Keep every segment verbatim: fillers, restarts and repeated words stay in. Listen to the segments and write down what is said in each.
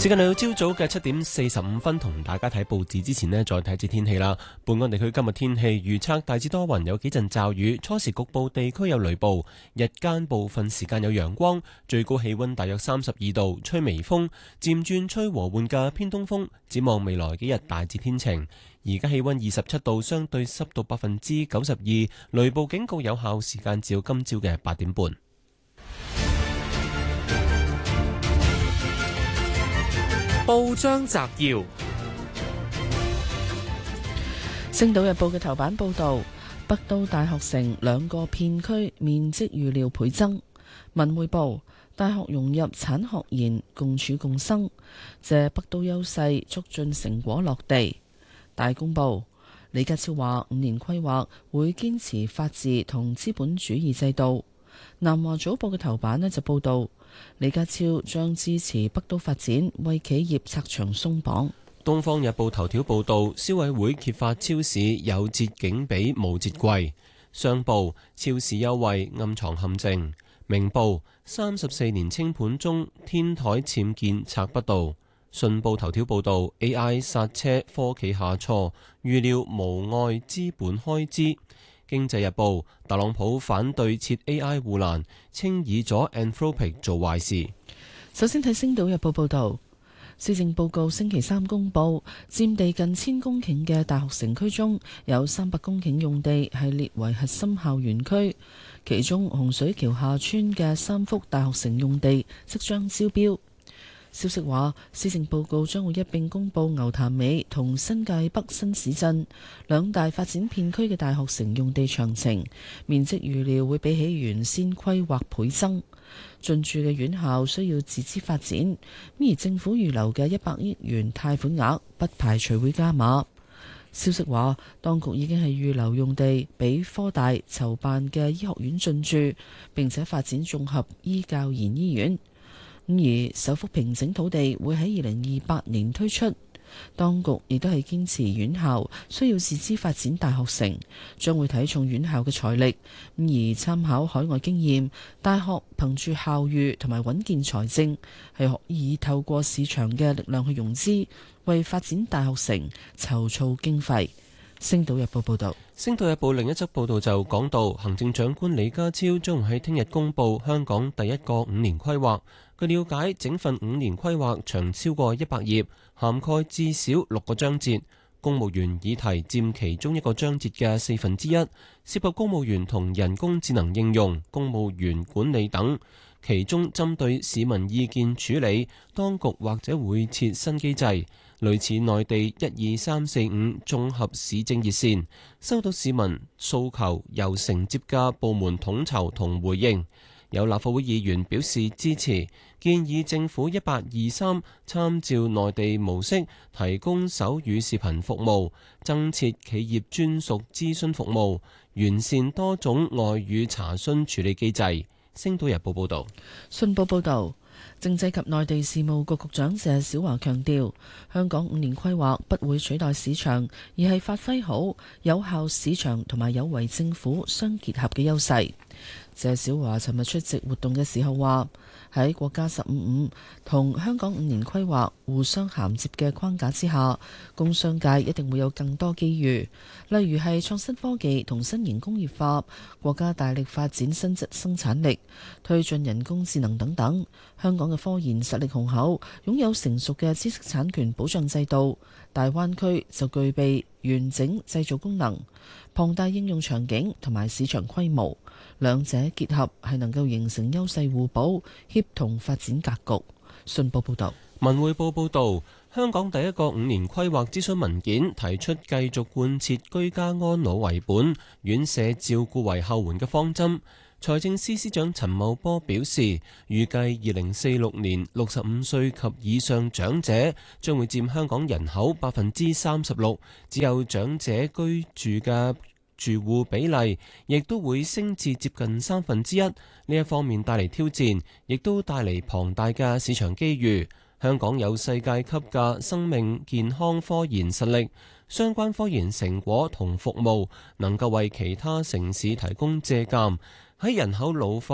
時間嚟到朝早嘅七點四十五分，同大家睇報紙之前呢，再睇次天氣啦。本港地區今日天氣預測大致多雲，有幾陣驟雨，初時局部地區有雷暴，日間部分時間有陽光，最高氣溫大約三十二度，吹微風，漸轉吹和緩嘅偏東風。展望未來幾日大致天晴。而家氣溫二十七度，相對濕度百分之九十二，雷暴警告有效時間至今朝嘅八點半。 報章摘要：星島日報嘅頭版報道，北都大學城兩個片區面積預料倍增。文匯報：大學融入產學研，共處共生，借北都優勢促進成果落地。大公報：李家超話五年規劃會堅持法治同資本主義制度。南華早報嘅頭版呢就報道，李家超將支持北都發展，為企業拆牆鬆綁。 東方日報頭條報道，消委會揭發超市有折景比冇折貴。商報：超市優惠暗藏陷阱。明報：三十四年清盤中天台僭建拆不到。信報頭條報道 A I 剎車科企下挫，預料無礙資本開支。經濟日報：特朗普反對設 A I 護欄，稱以咗 Anthropic 做壞事。 首先睇星島日報報道，施政報告星期三公布，佔地近千公頃嘅大學城區中有三百公頃用地係列為核心校園區，其中洪水橋下村嘅三幅大學城用地即將招標。消息話，施政報告將會一併公布牛潭尾同新界北新市鎮兩大發展片區嘅大學城用地詳情，面積預料會比起原先規劃倍增。進駐嘅院校需要自資發展，而政府預留嘅一百億元貸款額不排除會加碼。消息話，當局已經係預留用地俾科大籌辦嘅醫學院進駐，並且發展綜合醫教研醫院。而首幅平整土地會喺二零二八年推出，當局亦都係堅持院校需要自資發展大學城，將會睇重院校嘅財力，而參考海外經驗，大學憑住校譽同埋穩健財政，係可以透過市場嘅力量去融資，為發展大學城籌措經費。星島日報報道。 星島日報另一則報道就講到，行政長官李家超將會喺聽日公布香港第一個五年規劃。據了解，整份五年規劃長超過一百頁，涵蓋至少六個章節，公務員議題佔其中一個章節嘅四分之一，涉及公務員同人工智能應用、公務員管理等。其中針對市民意見處理，當局或者會設新機制，類似內地一二三四五綜合市政熱線，收到市民訴求由承接嘅部門統籌同回應。有立法會議員表示支持，建議政府一八二三參照內地模式提供手語視頻服務，增設企業專屬諮詢服務，完善多種外語查詢處理機制。星島日報報道。 信報報道，政制及內地事務局局長謝小華強調，香港五年規劃不會取代市場，而係發揮好有效市場同埋有為政府相結合嘅優勢。謝小華尋日出席活動嘅時候話，喺國家十五五同香港五年規劃互相銜接嘅框架之下，工商界一定會有更多機遇，例如係創新科技同新型工業化，國家大力發展新質生產力，推進人工智能等等。香港嘅科研實力雄厚，擁有成熟嘅知識產權保障制度，大灣區就具備完整製造功能、龐大應用場景同埋市場規模，兩者結合係能夠形成優勢互補、協同發展格局。信報報道。 文匯報報道，香港第一個五年規劃諮詢文件提出繼續貫徹居家安老為本、院舍照顧為後援嘅方針。財政司司長陳茂波表示，預計二零四六年六十五歲及以上長者將會佔香港人口百分之三十六，只有長者居住嘅住戶比例亦都會升至接近三分之一。呢一方面帶嚟挑戰，亦都帶嚟龐大嘅市場機遇。香港有世界級嘅生命健康科研實力，相關科研成果同服務能夠為其他城市提供借鑑。喺人口老化、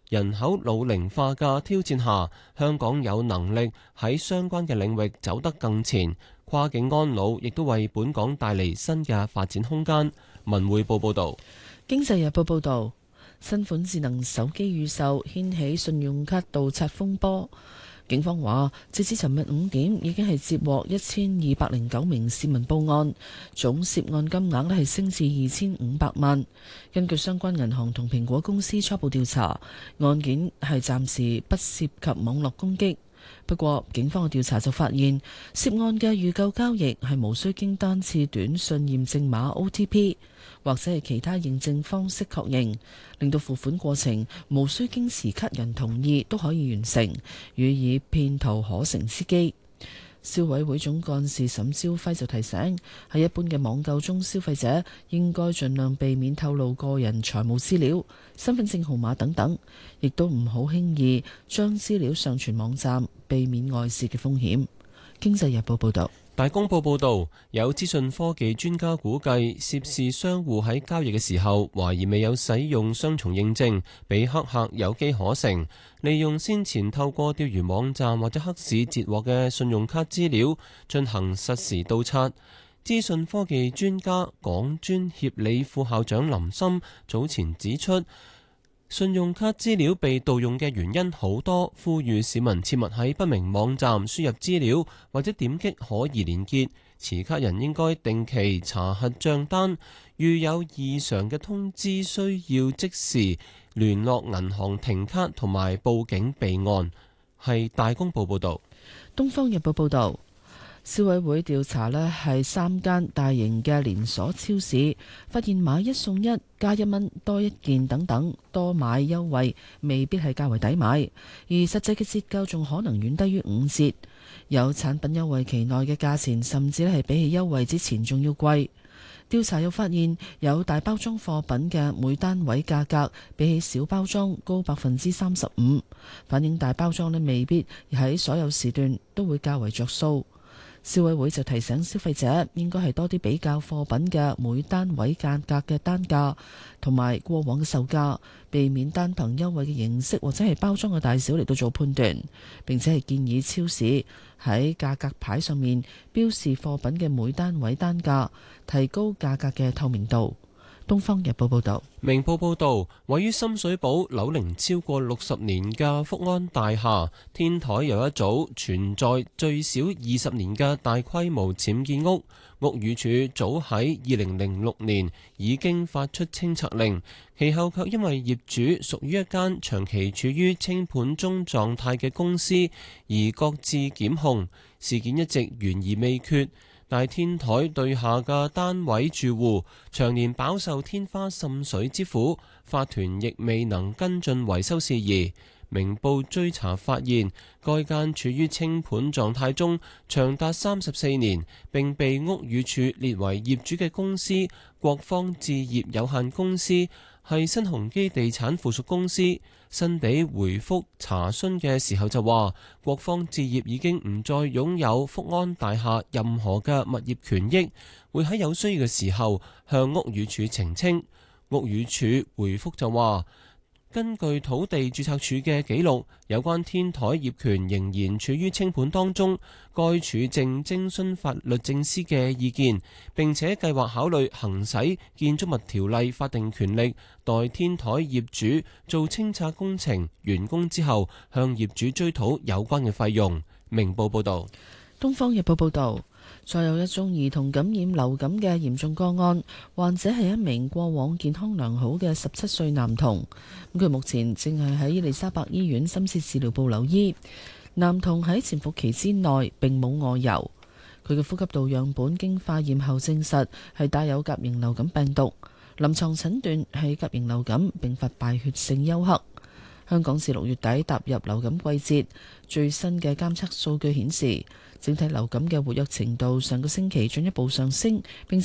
人口老齡化嘅挑戰下，香港有能力喺相關嘅領域走得更前。跨境安老亦都為本港帶嚟新嘅發展空間。文匯報報導。 經濟日報報導，新款智能手機預售掀起信用卡盜刷風波。警方話，截至尋日五點，已經係接獲一千二百零九名市民報案，總涉案金額咧係升至二千五百萬。根據相關銀行同蘋果公司初步調查，案件係暫時不涉及網絡攻擊。不過，警方嘅調查就發現，涉案嘅預購交易係無需經單次短信驗證碼 O T P 或者係其他認證方式確認，令到付款過程無需經持卡人同意都可以完成，予以騙徒可乘之機。消委會總幹事沈朝輝就提醒，喺一般嘅網購中，消費者應該盡量避免透露個人財務資料、身份證號碼等等，亦都唔好輕易將資料上傳網站，避免外泄嘅風險。經濟日報報道。 大公報報導，有資訊科技專家估計，涉事商戶喺交易嘅時候，懷疑未有使用雙重認證，俾黑客有機可乘，利用先前透過釣魚網站或者黑市截獲嘅信用卡資料進行實時盜刷。資訊科技專家港專協理副校長林森早前指出，信用卡資料被盜用嘅原因好多，呼籲市民切勿喺不明網站輸入資料或者點擊可疑連結。持卡人應該定期查核帳單，遇有異常嘅通知需要即時聯絡銀行停卡同埋報警備案。係大公報報導。 東方日報報導。消委會調查呢係三間大型嘅連鎖超市，發現買一送一、加一蚊多一件等等多買優惠未必係較為抵買，而實際嘅折扣仲可能遠低於五折。有產品優惠期內嘅價錢甚至係比起優惠之前仲要貴。調查又發現有大包裝貨品嘅每單位價格比起小包裝高百分之三十五，反映大包裝呢未必喺所有時段都會較為着數。消委會就提醒消費者應該係多啲比較貨品嘅每單位價格嘅單價同埋過往嘅售價，避免單憑優惠嘅形式或者係包裝嘅大小嚟到做判斷。並且係建議超市喺價格牌上面標示貨品嘅每單位單價，提高價格嘅透明度。《東方日報》報道。 明報報導，位於深水埗樓齡超過六十年嘅福安大廈天台有一組存在最少二十年嘅大規模僭建屋，屋宇署早喺二零零六年已經發出清拆令，其後卻因為業主屬於一間長期處於清盤中狀態嘅公司而各自檢控，事件一直懸而未決。大天台對下嘅單位住戶長年飽受天花滲水之苦，法團亦未能跟進維修事宜。明報追查發現，該間處於清盤狀態中長達三十四年，並被屋宇署列為業主嘅公司國方置業有限公司係新鴻基地產附屬公司。新地回覆查詢嘅時候就話，國方置業已經唔再擁有福安大廈任何嘅物業權益，會喺有需要嘅時候向屋宇署澄清。屋宇署回覆就話，根據土地註冊處嘅記錄，有關天台業權仍然處於清盤當中，該處正徵詢法律政司嘅意見，並且計劃考慮行使建築物條例法定權力，待天台業主做清拆工程完工之後，向業主追討有關嘅費用。明報報道。 東方日報報道。再有一宗兒童感染流感嘅嚴重個案，患者係一名過往健康良好嘅十七歲男童。咁佢目前正係喺伊利沙伯醫院深切治療部留醫。男童喺潛伏期之內並冇外遊。佢嘅呼吸道樣本經化驗後證實係帶有甲型流感病毒，臨床診斷係甲型流感並發敗血性休克。香港自六月底踏入流感季節，最新嘅監測數據顯示，整體流感嘅活躍程度上個星期進一步上升，並且